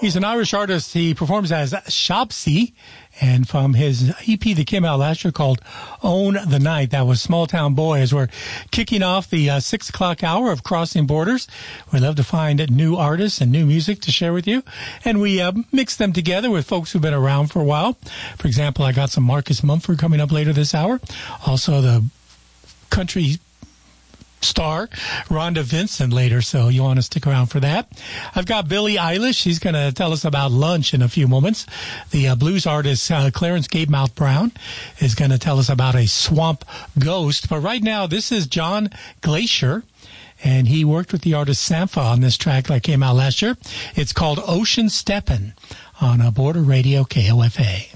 He's an Irish artist. He performs as Shopsy. And from his EP that came out last year called Own the Night, that was Small Town Boy, as we're kicking off the 6 o'clock hour of Crossing Borders. We love to find new artists and new music to share with you. And we mix them together with folks who've been around for a while. For example, I got some Marcus Mumford coming up later this hour. Also the country star Rhonda Vincent later, so you want to stick around for that. I've got Billie Eilish. She's going to tell us about lunch in a few moments. The blues artist Clarence Gatemouth Brown is going to tell us about a swamp ghost. But right now, this is John Glacier, and he worked with the artist Sampha on this track that came out last year. It's called Ocean Steppin' on Border Radio KOFA.